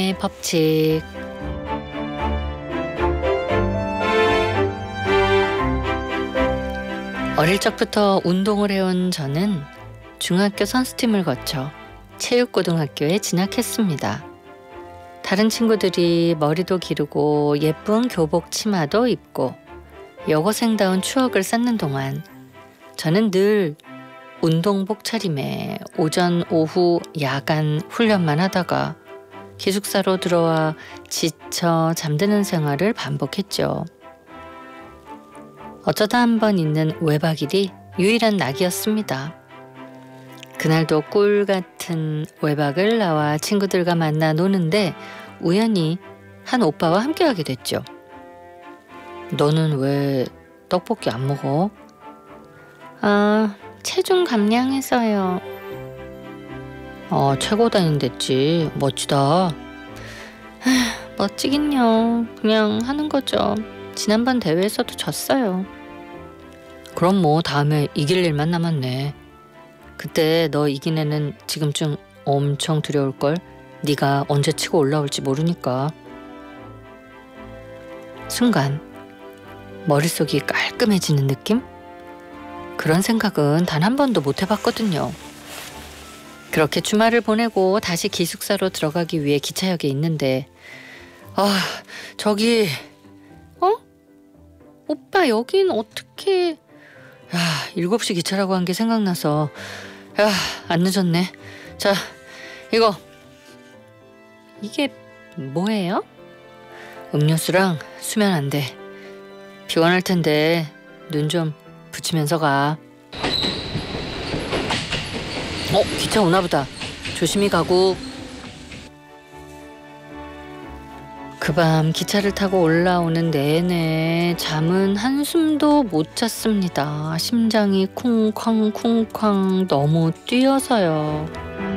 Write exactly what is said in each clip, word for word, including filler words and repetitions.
운동의 법칙. 어릴 적부터 운동을 해온 저는 중학교 선수팀을 거쳐 체육고등학교에 진학했습니다. 다른 친구들이 머리도 기르고 예쁜 교복 치마도 입고 여고생다운 추억을 쌓는 동안 저는 늘 운동복 차림에 오전, 오후, 야간 훈련만 하다가 기숙사로 들어와 지쳐 잠드는 생활을 반복했죠. 어쩌다 한번 있는 외박일이 유일한 낙이었습니다. 그날도 꿀 같은 외박을 나와 친구들과 만나 노는데 우연히 한 오빠와 함께하게 됐죠. 너는 왜 떡볶이 안 먹어? 아, 체중 감량해서요. 어, 최고단인 됐지. 멋지다. 에휴, 멋지긴요. 그냥 하는 거죠. 지난번 대회에서도 졌어요. 그럼 뭐 다음에 이길 일만 남았네. 그때 너 이긴 애는 지금쯤 엄청 두려울걸. 네가 언제 치고 올라올지 모르니까. 순간 머릿속이 깔끔해지는 느낌? 그런 생각은 단 한 번도 못 해봤거든요. 그렇게 주말을 보내고 다시 기숙사로 들어가기 위해 기차역에 있는데 아, 저기 어? 오빠 여긴 어떻게... 야, 일곱 시 기차라고 한 게 생각나서 야, 안 늦었네. 자, 이거 이게 뭐예요? 음료수랑 수면 안 돼. 피곤할 텐데 눈 좀 붙이면서 가. 어, 기차 오나 보다. 조심히 가고. 그 밤 기차를 타고 올라오는 내내 잠은 한숨도 못 잤습니다. 심장이 쿵쾅쿵쾅 너무 뛰어서요.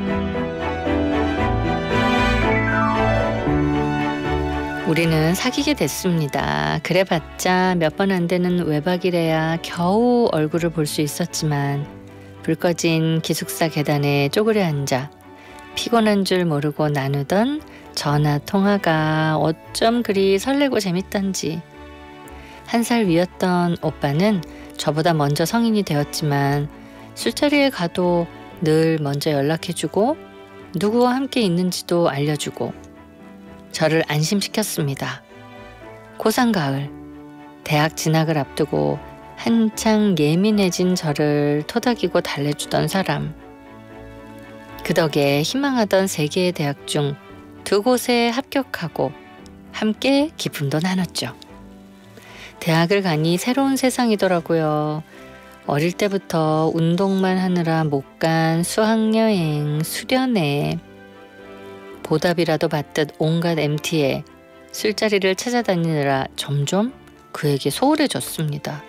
우리는 사귀게 됐습니다. 그래봤자 몇 번 안 되는 외박이래야 겨우 얼굴을 볼 수 있었지만 불 꺼진 기숙사 계단에 쪼그려 앉아 피곤한 줄 모르고 나누던 전화 통화가 어쩜 그리 설레고 재밌던지. 한 살 위였던 오빠는 저보다 먼저 성인이 되었지만 술자리에 가도 늘 먼저 연락해주고 누구와 함께 있는지도 알려주고 저를 안심시켰습니다. 고삼 가을, 대학 진학을 앞두고 한창 예민해진 저를 토닥이고 달래주던 사람. 그 덕에 희망하던 세 개의 대학 중 두 곳에 합격하고 함께 기쁨도 나눴죠. 대학을 가니 새로운 세상이더라고요. 어릴 때부터 운동만 하느라 못 간 수학여행, 수련회, 보답이라도 받듯 온갖 엠티에 술자리를 찾아다니느라 점점 그에게 소홀해졌습니다.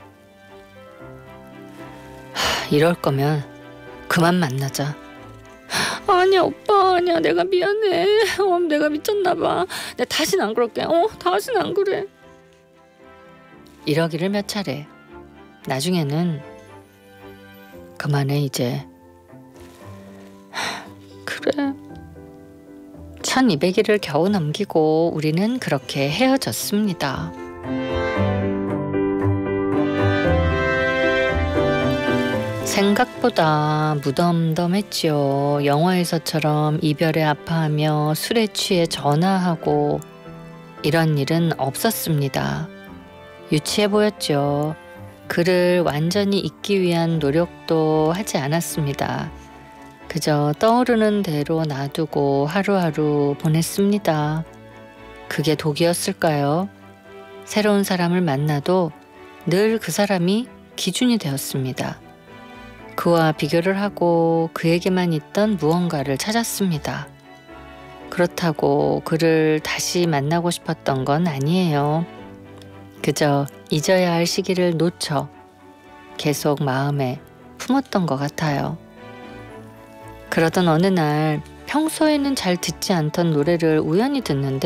하, 이럴 거면 그만 만나자. 아니야 오빠, 아니야, 내가 미안해. 어, 내가 미쳤나 봐. 내가 다시는 안 그럴게. 어, 다시는 안 그래. 이러기를 몇 차례. 나중에는 그만해 이제. 하, 그래. 천이백 일을 겨우 넘기고 우리는 그렇게 헤어졌습니다. 생각보다 무덤덤했지요. 영화에서처럼 이별에 아파하며 술에 취해 전화하고 이런 일은 없었습니다. 유치해 보였죠. 그를 완전히 잊기 위한 노력도 하지 않았습니다. 그저 떠오르는 대로 놔두고 하루하루 보냈습니다. 그게 독이었을까요? 새로운 사람을 만나도 늘 그 사람이 기준이 되었습니다. 그와 비교를 하고 그에게만 있던 무언가를 찾았습니다. 그렇다고 그를 다시 만나고 싶었던 건 아니에요. 그저 잊어야 할 시기를 놓쳐 계속 마음에 품었던 것 같아요. 그러던 어느 날 평소에는 잘 듣지 않던 노래를 우연히 듣는데